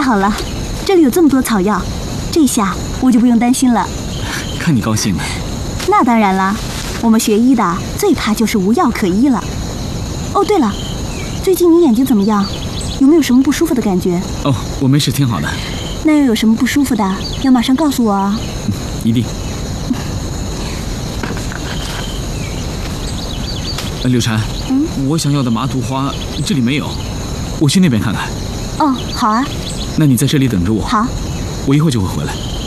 太好了，这里有这么多草药，这下我就不用担心了。 看你高兴了。 那当然啦，我们学医的最怕就是无药可医了。哦，对了，最近你眼睛怎么样？有没有什么不舒服的感觉？ 哦，我没事，挺好的。 那要有什么不舒服的，要马上告诉我啊。 一定。柳蝉，我想要的麻毒花这里没有，我去那边看看。 哦，好啊。 那你在这里等着我。 好， 我一会儿就会回来。